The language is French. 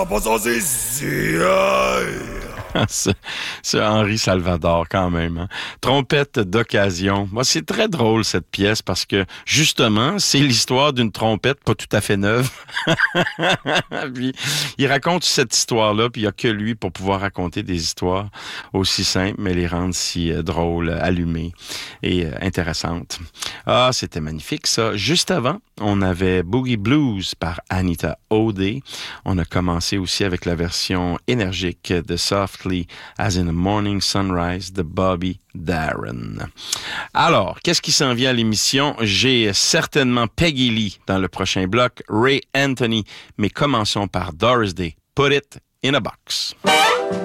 C'est Henri Salvador quand même. Hein? Trompette d'occasion. Moi, c'est très drôle cette pièce parce que justement, c'est l'histoire d'une trompette pas tout à fait neuve. Puis, il raconte cette histoire-là, puis il n'y a que lui pour pouvoir raconter des histoires aussi simples, mais les rendre si drôles, allumées et intéressantes. Ah, c'était magnifique ça. Juste avant, on avait Boogie Blues par Anita O'Day. On a commencé aussi avec la version énergique de Softly as in a Morning Sunrise de Bobby Darin. Alors, qu'est-ce qui s'en vient à l'émission? J'ai certainement Peggy Lee dans le prochain bloc, Ray Anthony, mais commençons par Doris Day. Put It in a Box.